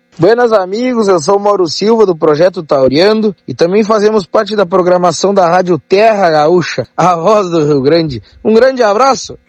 Buenas amigos, eu sou o Mauro Silva do Projeto Tauriando e também fazemos parte da programação da Rádio Terra Gaúcha, a voz do Rio Grande. Um grande abraço!